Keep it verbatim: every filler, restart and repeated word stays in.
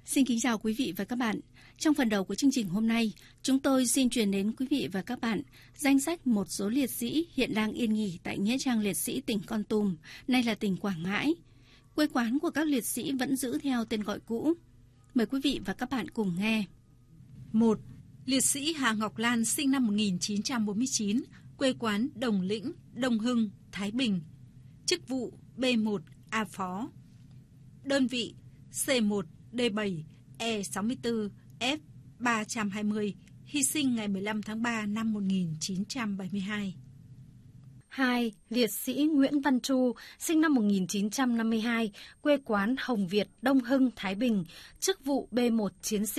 Xin kính chào quý vị và các bạn. Trong phần đầu của chương trình hôm nay, chúng tôi xin truyền đến quý vị và các bạn danh sách một số liệt sĩ hiện đang yên nghỉ tại Nghĩa trang liệt sĩ tỉnh Kon Tum, nay là tỉnh Quảng Ngãi. Quê quán của các liệt sĩ vẫn giữ theo tên gọi cũ. Mời quý vị và các bạn cùng nghe. một. Liệt sĩ Hà Ngọc Lan sinh năm một nghìn chín trăm bốn mươi chín, quê quán Đồng Lĩnh, Đông Hưng, Thái Bình. Chức vụ B một A Phó. Đơn vị C một D bảy E sáu mươi tư F ba trăm hai mươi, hy sinh ngày mười lăm tháng ba năm một nghìn chín trăm bảy mươi hai. hai. Liệt sĩ Nguyễn Văn Chu, sinh năm một nghìn chín trăm năm mươi hai, quê quán Hồng Việt, Đông Hưng, Thái Bình, chức vụ B một Chiến sĩ